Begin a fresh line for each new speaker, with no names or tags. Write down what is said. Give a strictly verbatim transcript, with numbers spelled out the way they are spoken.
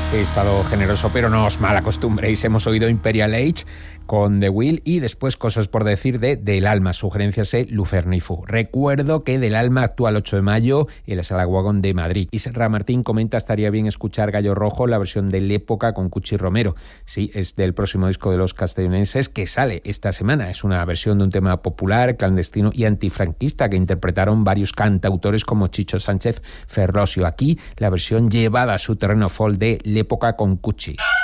He estado generoso, pero no os mal acostumbréis. Hemos oído Imperial Age con The Will y después Cosas por decir de Del Alma, sugerencias de Lufernifu. Recuerdo que Del Alma actúa el ocho de mayo en la Sala Wagon de Madrid. Y Serra Martín comenta, estaría bien escuchar Gallo Rojo, la versión de L'Época con Cuchi Romero. Sí, es del próximo disco de los castellonenses que sale esta semana. Es una versión de un tema popular, clandestino y antifranquista que interpretaron varios cantautores como Chicho Sánchez Ferlosio. Aquí la versión llevada a su terreno folk de L'Época con Cuchi.